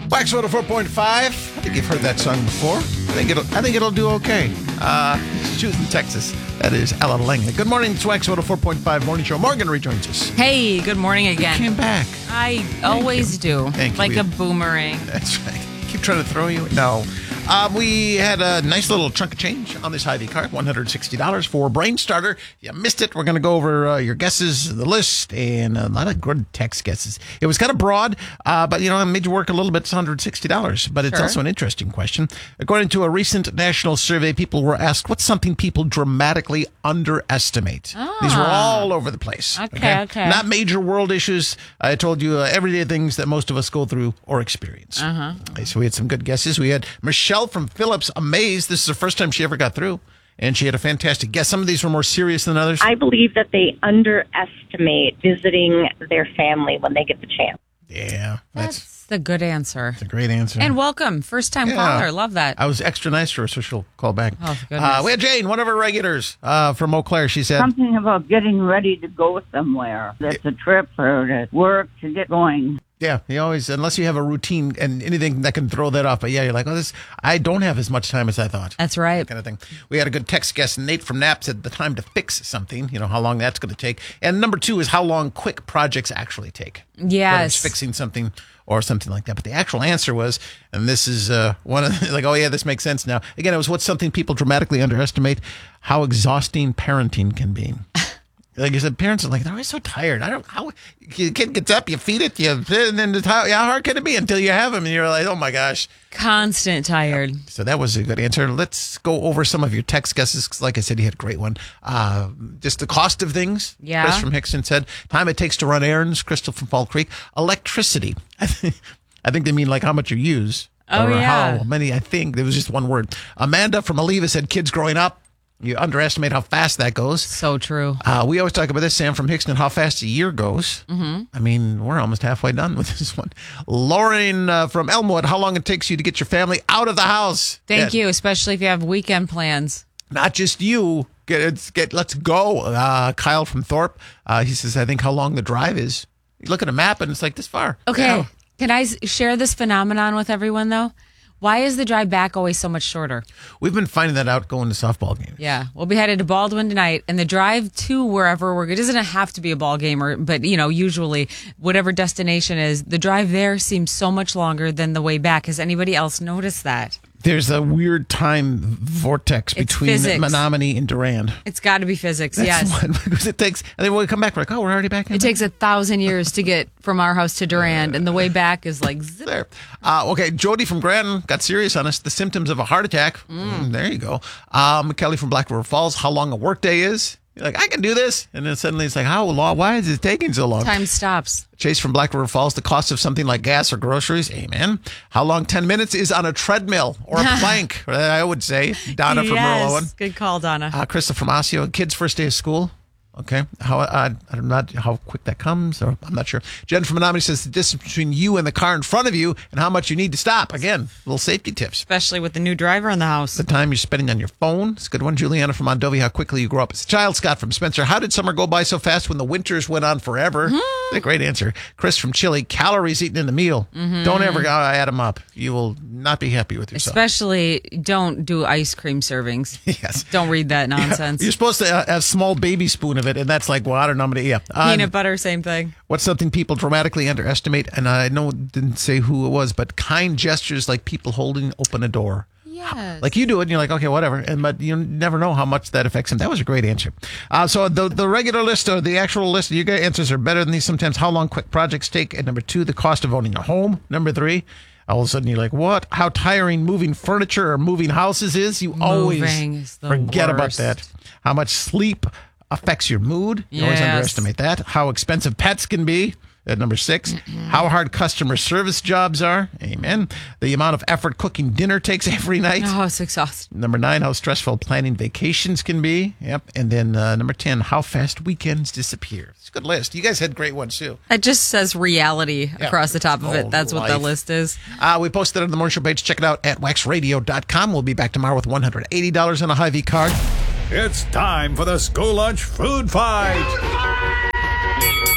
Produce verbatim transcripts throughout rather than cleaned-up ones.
Wax one oh four point five. I think you've heard that song before. I think it'll I think it'll do okay. Uh, she's in Texas. That is Ella Langley. Good morning. It's Wax one oh four point five Morning Show. Morgan rejoins us. Hey, good morning again. Came back. I Thank always you. do. Thank like you. a boomerang. That's right. Keep trying to throw you. No. Um, we had a nice little chunk of change on this Hy-Vee card, one hundred sixty dollars for Brain Starter. If you missed it, we're going to go over uh, your guesses, the list, and a lot of good text guesses. It was kind of broad, uh, but, you know, it made you work a little bit. It's one hundred sixty dollars, but it's Sure. also an interesting question. According to a recent national survey, people were asked, what's something people dramatically underestimate? Ah. These were all over the place. Okay, okay. Not major world issues. I told you uh, everyday things that most of us go through or experience. Uh-huh. Okay, so we had some good guesses. We had Michelle from Phillips, amazed. This is the first time she ever got through, and she had a fantastic guess. Some of these were more serious than others. I believe that they underestimate visiting their family when they get the chance. Yeah, that's, That's the good answer. that's a great answer. And welcome, first time Yeah. caller. Love that. I was extra nice to her, so she'll call back. Oh, goodness. Uh, we had Jane, one of our regulars uh, from Eau Claire. She said, Something about getting ready to go somewhere. That's a trip or to work to get going. yeah, you always, unless you have a routine and anything that can throw that off. But yeah, you're like, oh, this, I don't have as much time as I thought. That's right. Kind of thing. We had a good text guest. Nate from Knapp said the time to fix something, you know, how long that's going to take. And number two is how long quick projects actually take. Whether it's Yes. fixing something or something like that. But the actual answer was, and this is uh, one of the, like, oh yeah, this makes sense now. Again, it was what's something people dramatically underestimate, how exhausting parenting can be. Like you said, parents are like, they're always so tired. I don't, how, your kid gets up, you feed it, you, and then the, how, how hard can it be until you have them? And you're like, oh my gosh. Constant tired. So that was a good answer. Let's go over some of your text guesses. 'Cause like I said, he had a great one. Uh, just the cost of things. Yeah. Chris from Hickson said, time it takes to run errands. Crystal from Fall Creek. Electricity. I think, I think they mean like how much you use. Oh, or yeah. how many, I think. There was just one word. Amanda from Oliva said, kids growing up. You underestimate how fast that goes. So true. Uh, we always talk about this, Sam from Hickston, how fast a year goes. Mm-hmm. I mean, we're almost halfway done with this one. Lauren uh, from Elmwood, how long it takes you to get your family out of the house. Thank Yeah, you, especially if you have weekend plans. Not just you. Get, it's, get Let's go. Uh, Kyle from Thorpe, uh, he says, I think how long the drive is. You look at a map and it's like this far. Okay. Yeah. Can I s- share this phenomenon with everyone, though? Why is the drive back always so much shorter? We've been finding that out going to softball games. Yeah, we'll be headed to Baldwin tonight, and the drive to wherever we're. It doesn't have to be a ball game, or but you know, usually whatever destination is, the drive there seems so much longer than the way back. Has anybody else noticed that? There's a weird time vortex It's between physics. Menominee and Durand. It's got to be physics. That's yes, what, because it takes, and then when we come back, we're like, oh, we're already back in it takes a thousand years to get from our house to Durand, and the way back is like zip. there. Uh, okay, Jody from Granton got serious on us. The symptoms of a heart attack. Mm, there you go. Um, Kelly from Black River Falls. How long a workday is? You're like, I can do this, and then suddenly it's like, how long? Why is it taking so long? Time stops. Chase from Black River Falls. The cost of something like gas or groceries. Amen. How long ten minutes is on a treadmill or a plank? I would say. Donna from yes, Merlowan. good call, Donna. Uh, Krista from Osseo. Kids' first day of school. Okay. How uh, I'm not how quick that comes, or I'm not sure. Jen from Menominee says the distance between you and the car in front of you and how much you need to stop. Again, little safety tips. Especially with the new driver in the house. The time you're spending on your phone. It's a good one. Juliana from Mondovi, how quickly you grow up as a child. Scott from Spencer, how did summer go by so fast when the winters went on forever? A great answer. Chris from Chile, calories eaten in a meal. Don't ever uh, add them up. You will not be happy with yourself. Especially don't do ice cream servings. Yes. Don't read that nonsense. You're supposed to uh, have a small baby spoon of it, and that's like, well, I don't know. I'm gonna, yeah. Uh, Peanut butter, same thing. What's something people dramatically underestimate? And I know it didn't say who it was, but kind gestures like people holding open a door. Yes. Like you do it, and you're like, okay, whatever. And but you never know how much that affects them. That was a great answer. Uh, so the the regular list or the actual list, your guys' answers are better than these sometimes. How long quick projects take? And number two, the cost of owning a home. Number three, all of a sudden you're like, what? How tiring moving furniture or moving houses is. You Moving always is the forget about worst. that. How much sleep affects your mood. You always Yes. underestimate that. How expensive pets can be. At number six, how hard customer service jobs are. Amen. The amount of effort cooking dinner takes every night. Oh, it's exhausting. Number nine, how stressful planning vacations can be. Yep. And then uh, number ten, how fast weekends disappear. It's a good list. You guys had great ones, too. It just says reality Yeah. across the top of Oh, it. That's what the life. list is. Uh, we posted it on the Morning Show page. Check it out at wax radio dot com. We'll be back tomorrow with one hundred eighty dollars on a Hy-Vee card. It's time for the school lunch food fight.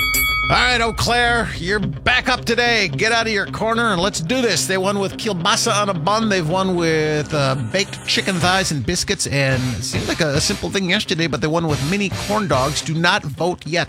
right, Eau Claire, you're back up today. Get out of your corner and let's do this. They won with kielbasa on a bun. They've won with uh, baked chicken thighs and biscuits. And it seemed like a, a simple thing yesterday, but they won with mini corn dogs. Do not vote yet.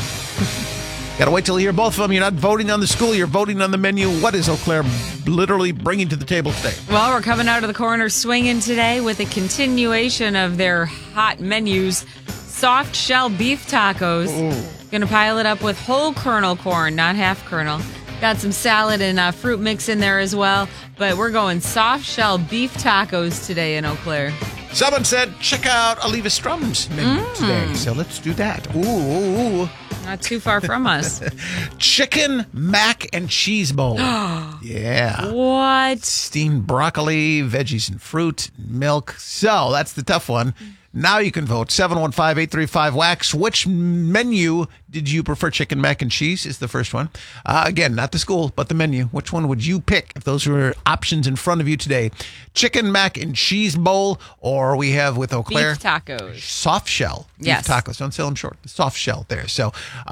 Gotta wait till you hear both of them. You're not voting on the school, you're voting on the menu. What is Eau Claire literally bringing to the table today? Well, we're coming out of the corner swinging today with a continuation of their hot menus. Soft shell beef tacos. Ooh. Gonna pile it up with whole kernel corn, not half kernel. Got some salad and uh, fruit mix in there as well. But we're going soft shell beef tacos today in Eau Claire. Someone said, check out Oliva Strum's menu Mm. today. So let's do that. Ooh, ooh, ooh. Not too far from us. Chicken mac and cheese bowl. Yeah. What? Steamed broccoli, veggies and fruit, milk. So that's the tough one. Now you can vote. seven one five, eight three five, W A X. Which menu did you prefer? Chicken mac and cheese is the first one. Uh, again, not the school, but the menu. Which one would you pick if those were options in front of you today? Chicken mac and cheese bowl, or we have with Eau Claire Beef tacos. soft shell beef Yes. tacos. Don't sell them short. The soft shell there. So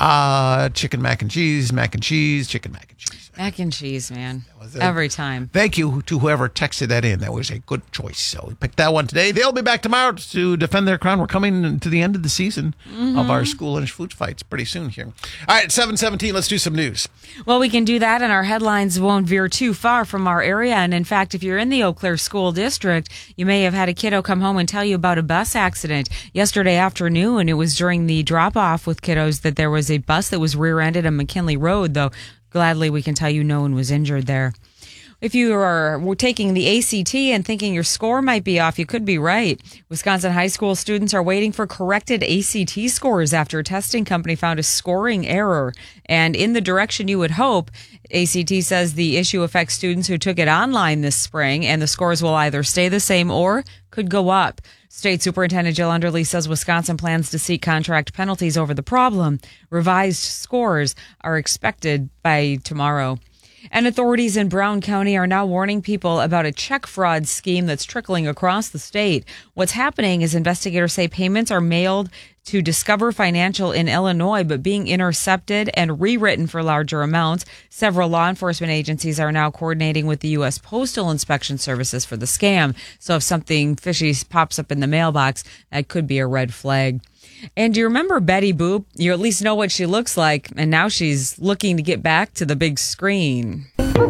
uh, chicken mac and cheese, mac and cheese, chicken mac and cheese. Mac and cheese, man. was it. Every time. Thank you to whoever texted that in. That was a good choice. So we picked that one today. They'll be back tomorrow to defend their crown. We're coming to the end of the season Mm-hmm. of our school lunch food fights pretty soon here. All right, seven seventeen, let's do some news. Well, we can do that, and our headlines won't veer too far from our area. And in fact, if you're in the Eau Claire School District, you may have had a kiddo come home and tell you about a bus accident yesterday afternoon. It was during the drop-off with kiddos that there was a bus that was rear-ended on McKinley Road, though gladly we can tell you no one was injured there. If you are taking the A C T and thinking your score might be off, you could be right. Wisconsin high school students are waiting for corrected A C T scores after a testing company found a scoring error. And in the direction you would hope, A C T says the issue affects students who took it online this spring, and the scores will either stay the same or could go up. State Superintendent Jill Underly says Wisconsin plans to seek contract penalties over the problem. Revised scores are expected by tomorrow. And authorities in Brown County are now warning people about a check fraud scheme that's trickling across the state. What's happening is investigators say payments are mailed to Discover Financial in Illinois, but being intercepted and rewritten for larger amounts. Several law enforcement agencies are now coordinating with the U S Postal Inspection Services for the scam. So if something fishy pops up in the mailbox, that could be a red flag. And do you remember Betty Boop? You at least know what she looks like, and now she's looking to get back to the big screen.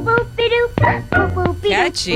Catchy.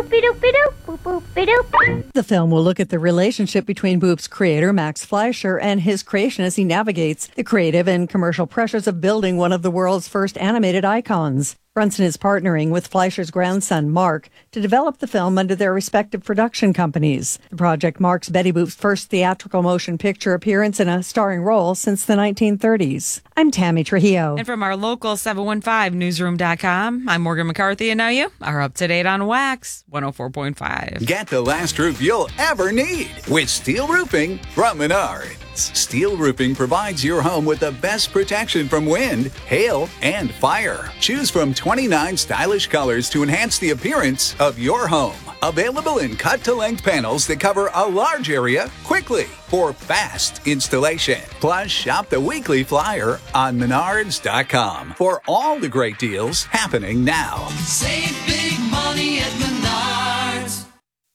The film will look at the relationship between Boop's creator, Max Fleischer, and his creation as he navigates the creative and commercial pressures of building one of the world's first animated icons. Brunson is partnering with Fleischer's grandson, Mark, to develop the film under their respective production companies. The project marks Betty Boop's first theatrical motion picture appearance in a starring role since the nineteen thirties. I'm Tammy Trujillo. And from our local seven one five newsroom dot com, I'm Morgan McCarthy, and now you are up to date on W A X one oh four point five. Get the last roof you'll ever need with Steel Roofing from Menards. Steel Roofing provides your home with the best protection from wind, hail, and fire. Choose from twenty-nine stylish colors to enhance the appearance of your home. Available in cut-to-length panels that cover a large area quickly for fast installation. Plus, shop the weekly flyer on menards dot com for all the great deals happening now. Save big money at Menards.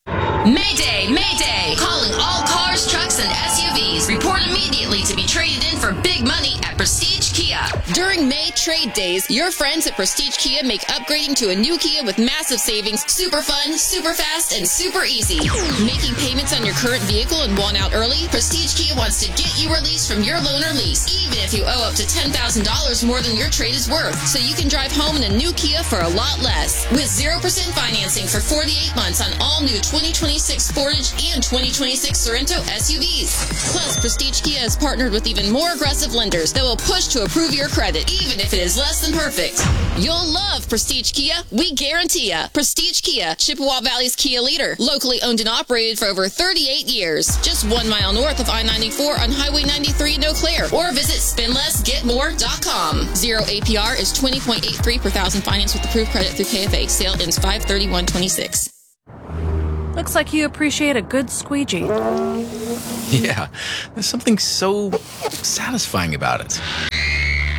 Mayday, Mayday! Calling all cars, trucks, and S U Vs. Report immediately to be traded in for big money at Prestige Kia. During May trade days, your friends at Prestige Kia make upgrading to a new Kia with massive savings super fun, super fast, and super easy. Making payments on your current vehicle and want out early? Prestige Kia wants to get you released from your loan or lease, even if you owe up to ten thousand dollars more than your trade is worth, so you can drive home in a new Kia for a lot less. With zero percent financing for forty-eight months on all new twenty twenty-six Sportage and twenty twenty-six Sorento S U Vs. Plus, Prestige Kia has partnered with even more aggressive lenders that will push to approve your credit, even if it is less than perfect. You'll love Prestige Kia. We guarantee ya. Prestige Kia, Chippewa Valley's Kia leader. Locally owned and operated for over thirty-eight years. Just one mile north of I ninety-four on Highway ninety-three in Eau Claire. Or visit spend less get more dot com. Zero A P R is twenty point eight three per thousand finance with approved credit through K F A. Sale ends five thirty-one twenty-six. Looks like you appreciate a good squeegee. Yeah, there's something so satisfying about it.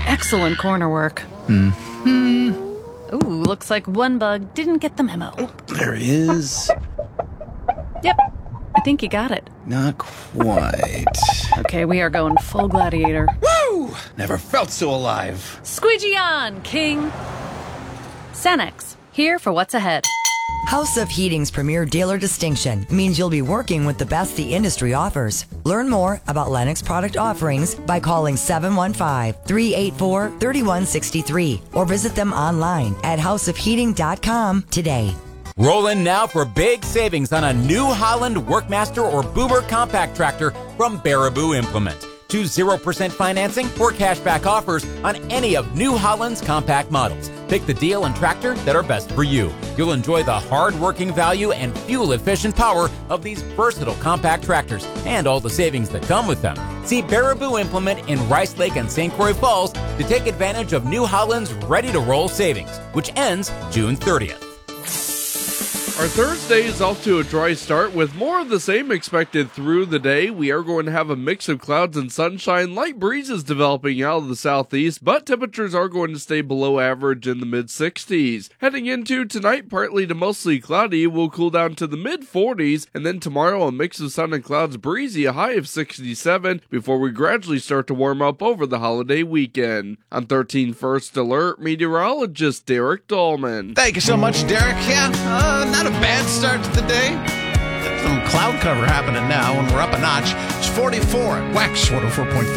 Excellent corner work. Hmm. Ooh, looks like one bug didn't get the memo. Oh, there he is. Yep, I think you got it. Not quite. Okay, we are going full gladiator. Woo! Never felt so alive. Squeegee on, King. Sanex, here for what's ahead. House of Heating's premier dealer distinction means you'll be working with the best the industry offers. Learn more about Lennox product offerings by calling seven one five, three eight four, three one six three or visit them online at house of heating dot com today. Roll in now for big savings on a New Holland Workmaster or Boomer compact tractor from Baraboo Implement. Choose zero percent financing or cashback offers on any of New Holland's compact models. Pick the deal and tractor that are best for you. You'll enjoy the hard-working value and fuel-efficient power of these versatile compact tractors and all the savings that come with them. See Baraboo Implement in Rice Lake and Saint Croix Falls to take advantage of New Holland's ready-to-roll savings, which ends June thirtieth. Our Thursday is off to a dry start with more of the same expected through the day. We are going to have a mix of clouds and sunshine, light breezes developing out of the southeast, but temperatures are going to stay below average in the mid sixties. Heading into tonight, partly to mostly cloudy, will cool down to the mid forties, and then tomorrow a mix of sun and clouds, breezy, a high of sixty-seven, before we gradually start to warm up over the holiday weekend. I'm thirteen First Alert meteorologist Derek Dahlman. Thank you so much, Derek. Yeah, uh, not a bad start to the day. Got some cloud cover happening now, and we're up a notch. It's forty-four at Wax one oh four point five.